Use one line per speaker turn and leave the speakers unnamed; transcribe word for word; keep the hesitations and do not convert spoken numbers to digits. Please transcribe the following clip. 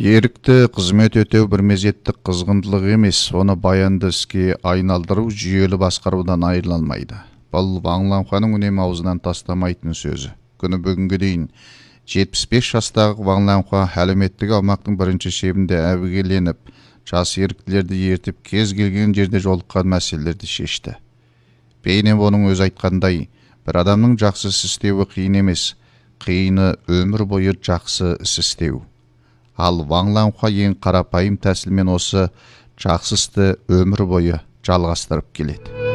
Ерікті қызмет өтеу бір мезеттік қызғындылық емес, оны баянды іске айналдыру жүйелі басқарудан айырыла алмайды. Бұл Ван Ланханың үнемі аузынан тастамайтын сөзі. Күні бүгінге дейін жетпіс бес жастағы Ван Ланха әлеуметтік аумақтың бірінші шебінде әбігерленіп, жас еріктілерді ертіп кез келген жерде жолыққан мәселелерді шешті. Бейнем оның өз айтқандай, бір адамның жақсы іс істеуі қиын емес, қиыны өмір бойы жақсы іс істеу. Ал Ван Ланха ең қарапайым тәсілмен осы жақсы істі өмір бойы жалғастырып келеді.